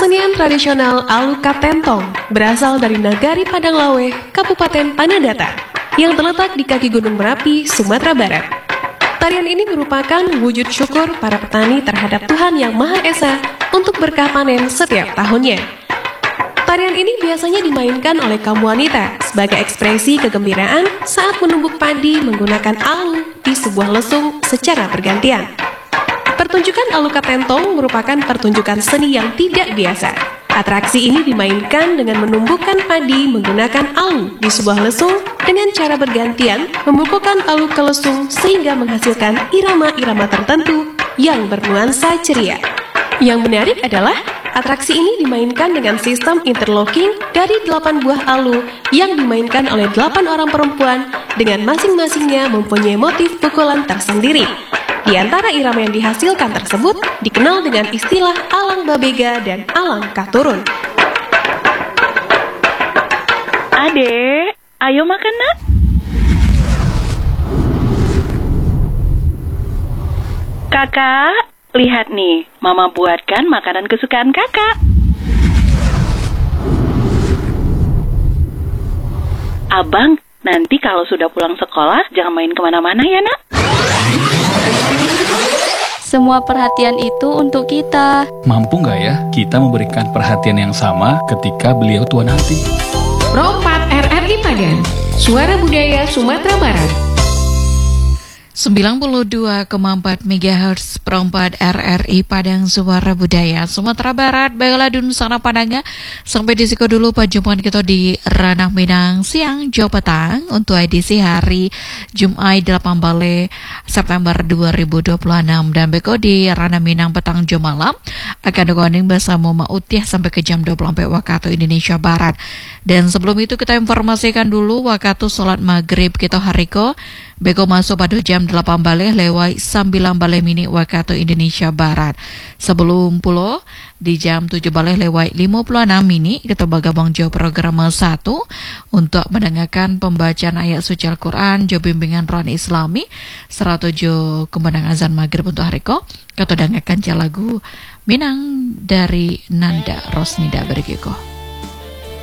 Kesenian tradisional Alukat Tentong berasal dari Nagari Padanglawe, Kabupaten Tanah Datar, yang terletak di kaki Gunung Merapi, Sumatera Barat. Tarian ini merupakan wujud syukur para petani terhadap Tuhan Yang Maha Esa untuk berkah panen setiap tahunnya. Tarian ini biasanya dimainkan oleh kaum wanita sebagai ekspresi kegembiraan saat menumbuk padi menggunakan alu di sebuah lesung secara bergantian. Pertunjukan Alukat Tentong merupakan pertunjukan seni yang tidak biasa. Atraksi ini dimainkan dengan menumbuhkan padi menggunakan alu di sebuah lesung dengan cara bergantian memukulkan alu ke lesung sehingga menghasilkan irama-irama tertentu yang bernuansa ceria. Yang menarik adalah atraksi ini dimainkan dengan sistem interlocking dari 8 buah alu yang dimainkan oleh 8 orang perempuan dengan masing-masingnya mempunyai motif pukulan tersendiri. Di antara irama yang dihasilkan tersebut dikenal dengan istilah alang babega dan alang katurun. Adek, ayo makan nak. Kakak, lihat nih, Mama buatkan makanan kesukaan kakak. Abang, nanti kalau sudah pulang sekolah jangan main kemana-mana ya nak. Semua perhatian itu untuk kita. Mampu nggak ya kita memberikan perhatian yang sama ketika beliau tua nanti? Pro 4 RRI Padang, Suara Budaya Sumatera Barat. 92,4 MHz Pro 4 RRI Padang, Suara Budaya Sumatera Barat. Baiklah dun sana Padangnya, sampai di situ dulu perjumpaan kita di Ranah Minang siang Jawa petang untuk edisi hari Jumat 8 Bale September 2026, dan beko di Ranah Minang petang Jawa malam akan dikoning bersama Mak Utiah sampai ke jam 24 waktu Indonesia Barat. Dan sebelum itu kita informasikan dulu waktu sholat maghrib kita hariko beko masuk pada jam 8 balik lewat 9 balik mini waktu Indonesia Barat. Sebelum pulo di jam 7 balik lewat 56 mini kita bagabang jauh program 1 untuk mendengarkan pembacaan ayat suci Al-Quran jauh bimbingan rohani Islami 107 kembang azan maghrib untuk hariko. Kita dengarkan lagu Minang dari Nanda Rosnida berikiko.